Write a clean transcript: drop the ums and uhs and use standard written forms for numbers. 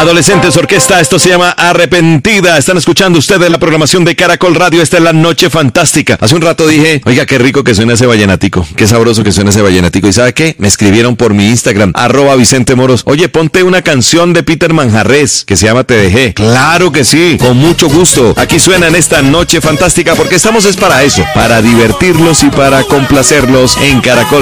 Adolescentes Orquesta, esto se llama Arrepentida. Están escuchando ustedes la programación de Caracol Radio. Esta es la noche fantástica. Hace un rato dije, oiga, qué rico que suena ese vallenatico, qué sabroso que suena ese vallenatico. ¿Y sabe qué? Me escribieron por mi Instagram, @VicenteMoros. Oye, ponte una canción de Peter Manjarrés que se llama Te Dejé. Claro que sí, con mucho gusto. Aquí suena en esta noche fantástica porque estamos es para eso, para divertirlos y para complacerlos en Caracol